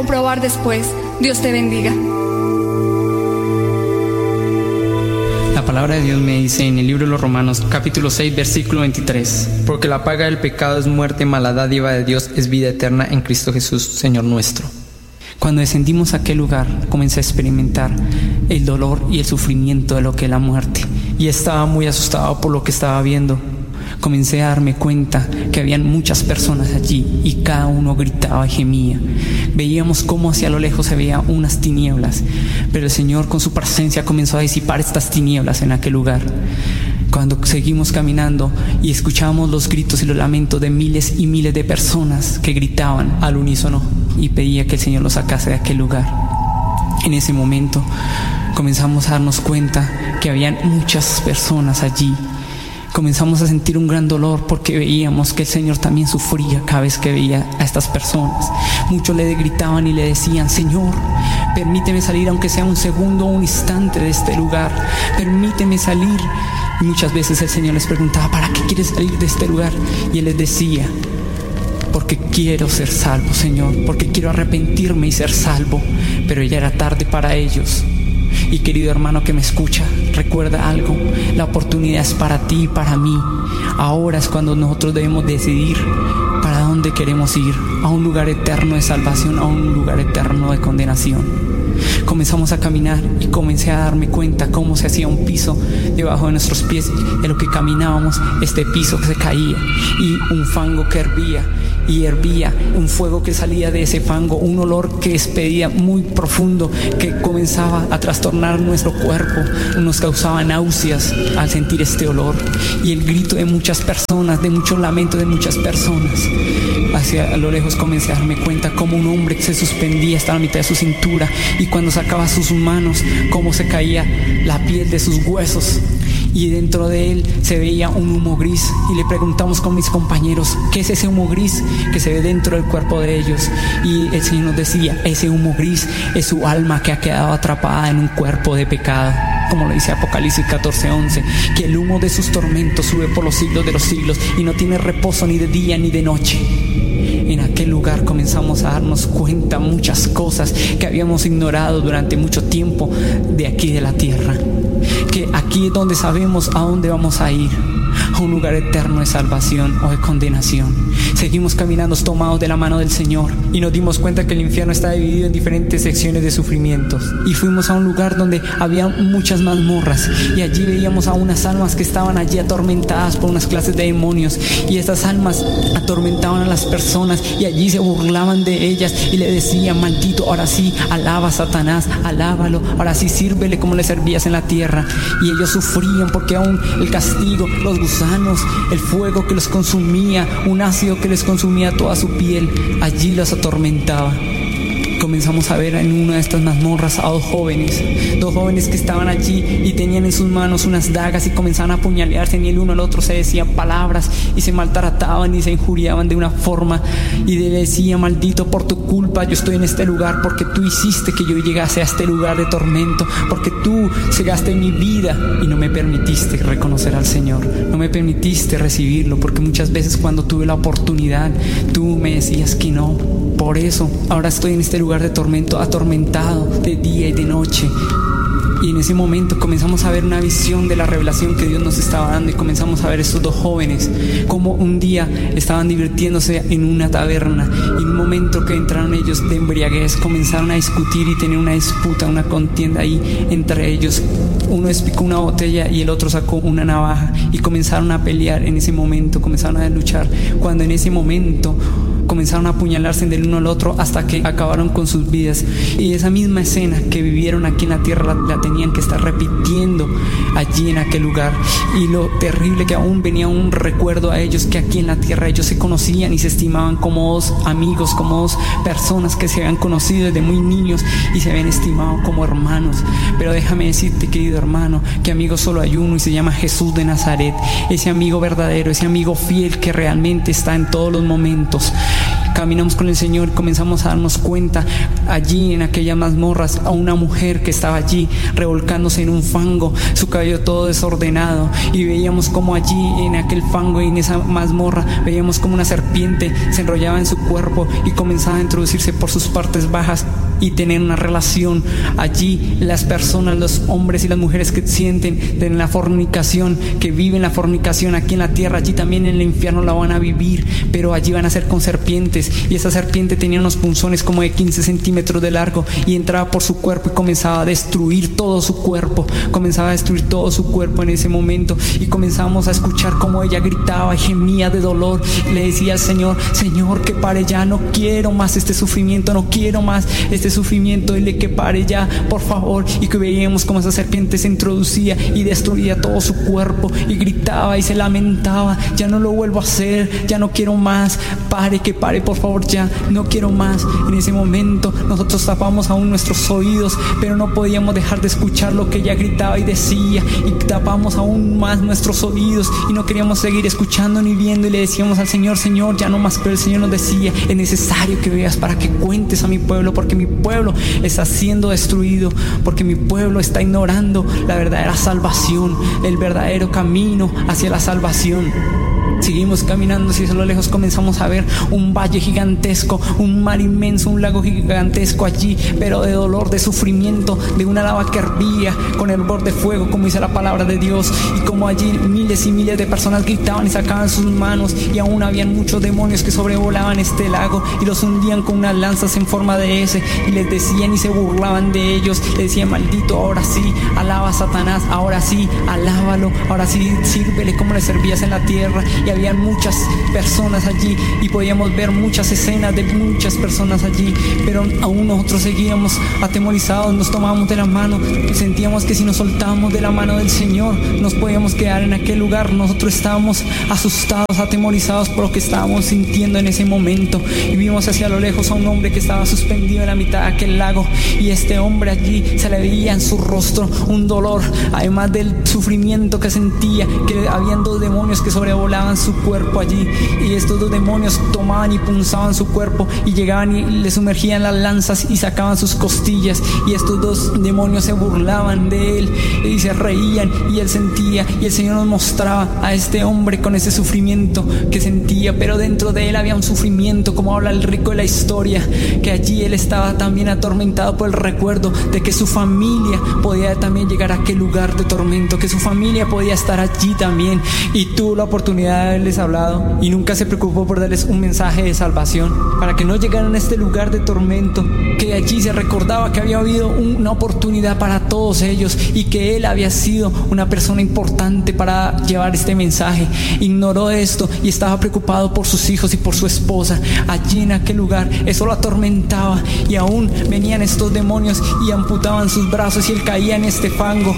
comprobar después. Dios te bendiga. La palabra de Dios me dice en el libro de los Romanos, capítulo 6, versículo 23: porque la paga del pecado es muerte, mas la dádiva de Dios es vida eterna en Cristo Jesús, Señor nuestro. Cuando descendimos a aquel lugar, comencé a experimentar el dolor y el sufrimiento de lo que es la muerte. Y estaba muy asustado por lo que estaba viendo. Comencé a darme cuenta que habían muchas personas allí y cada uno gritaba y gemía. Veíamos cómo hacia lo lejos se veían unas tinieblas, pero el Señor con su presencia comenzó a disipar estas tinieblas en aquel lugar. Cuando seguimos caminando y escuchábamos los gritos y los lamentos de miles y miles de personas que gritaban al unísono y pedía que el Señor los sacase de aquel lugar. En ese momento comenzamos a darnos cuenta que habían muchas personas allí. Comenzamos a sentir un gran dolor porque veíamos que el Señor también sufría cada vez que veía a estas personas. Muchos le gritaban y le decían: Señor, permíteme salir aunque sea un segundo o un instante de este lugar. Permíteme salir. Y muchas veces el Señor les preguntaba: ¿para qué quieres salir de este lugar? Y Él les decía: porque quiero ser salvo, Señor, porque quiero arrepentirme y ser salvo. Pero ya era tarde para ellos. Y querido hermano que me escucha, recuerda algo: la oportunidad es para ti y para mí. Ahora es cuando nosotros debemos decidir para dónde queremos ir: a un lugar eterno de salvación, a un lugar eterno de condenación. Comenzamos a caminar y comencé a darme cuenta cómo se hacía un piso debajo de nuestros pies. En lo que caminábamos, este piso que se caía y un fango que hervía y hervía, un fuego que salía de ese fango, un olor que despedía muy profundo, que comenzaba a trastornar nuestro cuerpo. Nos causaba náuseas al sentir este olor, y el grito de muchas personas, de muchos lamentos de muchas personas. Hacia lo lejos comencé a darme cuenta como un hombre que se suspendía hasta la mitad de su cintura, y cuando sacaba sus manos, cómo se caía la piel de sus huesos, y dentro de él se veía un humo gris. Y le preguntamos con mis compañeros: ¿qué es ese humo gris que se ve dentro del cuerpo de ellos? Y el Señor nos decía: ese humo gris es su alma que ha quedado atrapada en un cuerpo de pecado, como lo dice Apocalipsis 14:11, que el humo de sus tormentos sube por los siglos de los siglos y no tiene reposo ni de día ni de noche. En aquel lugar comenzamos a darnos cuenta muchas cosas que habíamos ignorado durante mucho tiempo de aquí de la tierra, que aquí es donde sabemos a dónde vamos a ir, a un lugar eterno de salvación o de condenación. Seguimos caminando tomados de la mano del Señor y nos dimos cuenta que el infierno está dividido en diferentes secciones de sufrimientos, y fuimos a un lugar donde había muchas mazmorras, y allí veíamos a unas almas que estaban allí atormentadas por unas clases de demonios, y estas almas atormentaban a las personas y allí se burlaban de ellas y le decían: maldito, ahora sí alaba a Satanás, alábalo, ahora sí sírvele como le servías en la tierra. Y ellos sufrían porque aún el castigo, los gusanos, el fuego que los consumía, un ácido que les consumía toda su piel, allí los atormentaba. Comenzamos a ver en una de estas mazmorras a dos jóvenes que estaban allí y tenían en sus manos unas dagas y comenzaban a apuñalearse, y el uno al otro se decían palabras y se maltrataban y se injuriaban de una forma, y le decía: maldito, por tu culpa yo estoy en este lugar, porque tú hiciste que yo llegase a este lugar de tormento, porque tú cegaste mi vida y no me permitiste reconocer al Señor, no me permitiste recibirlo, porque muchas veces cuando tuve la oportunidad tú me decías que no. Por eso ahora estoy en este lugar de tormento, atormentado de día y de noche. Y en ese momento comenzamos a ver una visión de la revelación que Dios nos estaba dando, y comenzamos a ver estos dos jóvenes como un día estaban divirtiéndose en una taberna, y en un momento que entraron ellos de embriaguez comenzaron a discutir y tener una disputa, una contienda ahí entre ellos. Uno despicó una botella y el otro sacó una navaja y comenzaron a pelear. En ese momento comenzaron a luchar, cuando en ese momento comenzaron a apuñalarse del uno al otro hasta que acabaron con sus vidas. Y esa misma escena que vivieron aquí en la tierra la tenían que estar repitiendo allí en aquel lugar. Y lo terrible que aún venía un recuerdo a ellos, que aquí en la tierra ellos se conocían y se estimaban como dos amigos, como dos personas que se habían conocido desde muy niños y se habían estimado como hermanos. Pero déjame decirte, querido hermano, que amigo solo hay uno, y se llama Jesús de Nazaret. Ese amigo verdadero, ese amigo fiel que realmente está en todos los momentos. caminamos con el Señor y comenzamos a darnos cuenta allí en aquellas mazmorras a una mujer que estaba allí revolcándose en un fango, su cabello todo desordenado, y veíamos como allí en aquel fango y en esa mazmorra veíamos como una serpiente se enrollaba en su cuerpo y comenzaba a introducirse por sus partes bajas y tener una relación. Allí las personas, los hombres y las mujeres que sienten en la fornicación, que viven la fornicación aquí en la tierra, allí también en el infierno la van a vivir, pero allí van a ser con serpientes, y esa serpiente tenía unos punzones como de 15 centímetros de largo y entraba por su cuerpo y comenzaba a destruir todo su cuerpo, en ese momento, y comenzamos a escuchar como ella gritaba y gemía de dolor. Le decía al Señor: Señor, que pare ya, no quiero más este sufrimiento, no quiero más este sufrimiento, dile que pare ya, por favor. Y que veíamos como esa serpiente se introducía y destruía todo su cuerpo y gritaba y se lamentaba: ya no lo vuelvo a hacer, ya no quiero más, pare, que pare, por favor, ya no quiero más. En ese momento nosotros tapamos aún nuestros oídos, pero no podíamos dejar de escuchar lo que ella gritaba y decía, y tapamos aún más nuestros oídos y no queríamos seguir escuchando ni viendo, y le decíamos al Señor: Señor, ya no más. Pero el Señor nos decía: es necesario que veas para que cuentes a mi pueblo, porque mi pueblo está siendo destruido, porque mi pueblo está ignorando la verdadera salvación, el verdadero camino hacia la salvación. Seguimos caminando, y a lo lejos comenzamos a ver un valle gigantesco, un mar inmenso, un lago gigantesco allí, pero de dolor, de sufrimiento, de una lava que hervía con hervor de fuego, como dice la palabra de Dios, y como allí miles y miles de personas gritaban y sacaban sus manos, y aún habían muchos demonios que sobrevolaban este lago y los hundían con unas lanzas en forma de S, y les decían y se burlaban de ellos, les decían: maldito, ahora sí, alaba a Satanás, ahora sí, alábalo, ahora sí, sírvele como le servías en la tierra. Y habían muchas personas allí y podíamos ver muchas escenas de muchas personas allí, pero aún nosotros seguíamos atemorizados, nos tomábamos de la mano y sentíamos que si nos soltábamos de la mano del Señor nos podíamos quedar en aquel lugar. Nosotros estábamos asustados, atemorizados por lo que estábamos sintiendo en ese momento, y vimos hacia lo lejos a un hombre que estaba suspendido en la mitad de aquel lago, y este hombre allí se le veía en su rostro un dolor, además del sufrimiento que sentía, que habían dos demonios que sobrevolaban su cuerpo allí, y estos dos demonios tomaban y punzaban su cuerpo y llegaban y le sumergían las lanzas y sacaban sus costillas, y estos dos demonios se burlaban de él y se reían, y él sentía, y el Señor nos mostraba a este hombre con ese sufrimiento que sentía, pero dentro de él había un sufrimiento, como habla el rico de la historia, que allí él estaba también atormentado por el recuerdo de que su familia podía también llegar a aquel lugar de tormento, que su familia podía estar allí también, y tuvo la oportunidad de haberles hablado y nunca se preocupó por darles un mensaje de salvación para que no llegaran a este lugar de tormento, que allí se recordaba que había habido una oportunidad para todos ellos y que él había sido una persona importante para llevar este mensaje. Ignoró esto y estaba preocupado por sus hijos y por su esposa allí en aquel lugar. Eso lo atormentaba, y aún venían estos demonios y amputaban sus brazos, y él caía en este fango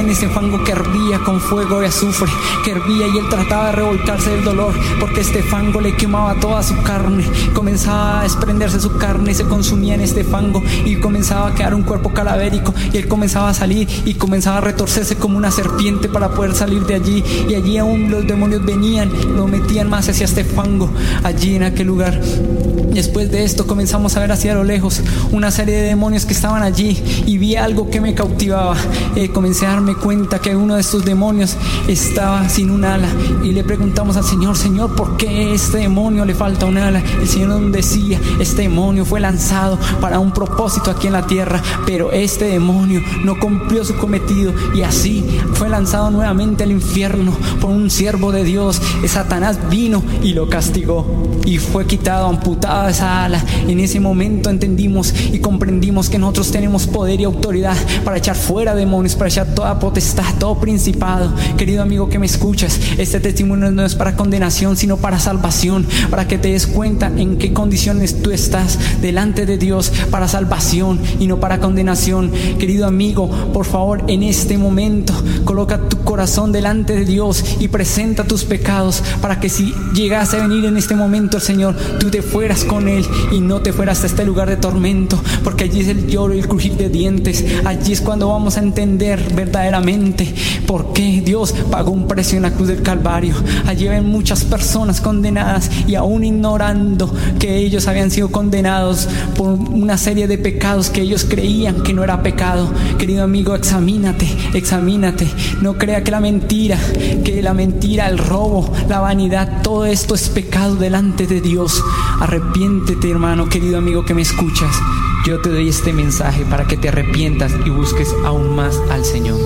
que hervía con fuego y azufre, que hervía, y él trataba de revolcarse del dolor porque este fango le quemaba toda su carne, comenzaba a desprenderse su carne y se consumía en este fango, y comenzaba a quedar un cuerpo cadavérico, y él comenzaba a salir y comenzaba a retorcerse como una serpiente para poder salir de allí, y allí aún los demonios venían, lo metían más hacia este fango allí en aquel lugar. Después de esto comenzamos a ver hacia lo lejos una serie de demonios que estaban allí, y vi algo que me cautivaba. Comencé a darme cuenta que uno de estos demonios estaba sin un ala, y le preguntamos al Señor: Señor, ¿por qué a este demonio le falta un ala? El Señor nos decía: este demonio fue lanzado para un propósito aquí en la tierra, pero este demonio no cumplió su cometido, y así fue lanzado nuevamente al infierno por un siervo de Dios. Satanás vino y lo castigó, y fue quitado, amputada esa ala. En ese momento entendimos y comprendimos que nosotros tenemos poder y autoridad para echar fuera demonios, para echar toda potestad, todo principado. Querido amigo que me escuchas, este testimonio no es para condenación, sino para salvación, para que te des cuenta en qué condiciones tú estás delante de Dios, para salvación y no para condenación. Querido amigo, por favor, en este momento coloca tu corazón delante de Dios y presenta tus pecados, para que si llegase a venir en este momento el Señor, tú te fueras con Él y no te fueras a este lugar de tormento, porque allí es el lloro y el crujir de dientes. Allí es cuando vamos a entender verdaderamente por qué Dios pagó un precio en la cruz del Calvario. Allí ven muchas personas condenadas y aún ignorando que ellos habían sido condenados por una serie de pecados que ellos creían que no era pecado. Querido amigo, examínate. No crea que la mentira, el robo, la vanidad, todo esto es pecado delante de Dios. Arrepiéntete, hermano, querido amigo que me escuchas. Yo te doy este mensaje para que te arrepientas y busques aún más al Señor.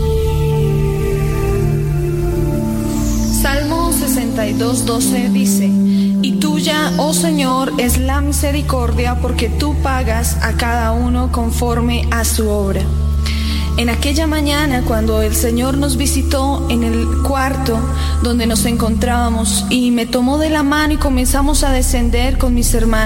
Salmo 62:12 dice: Y tuya, oh Señor, es la misericordia, porque tú pagas a cada uno conforme a su obra. En aquella mañana, cuando el Señor nos visitó en el cuarto donde nos encontrábamos y me tomó de la mano y comenzamos a descender con mis hermanos,